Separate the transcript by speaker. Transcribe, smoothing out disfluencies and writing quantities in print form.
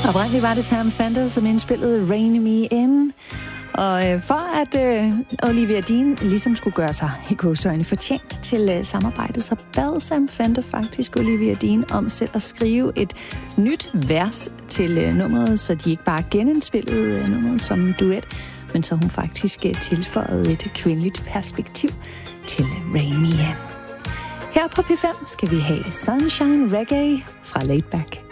Speaker 1: Oprindeligt var det Sam Fender, som indspillede Rain Me In. Og for at Olivia Dean ligesom skulle gøre sig i gåseøjne fortjent til samarbejdet, så bad Sam Fender faktisk Olivia Dean om selv at skrive et nyt vers til nummeret, så de ikke bare genindspillede nummeret som duet, men så hun faktisk tilføjede et kvindeligt perspektiv til Rain Me In. Her på P5 skal vi have Sunshine Reggae fra Laidback.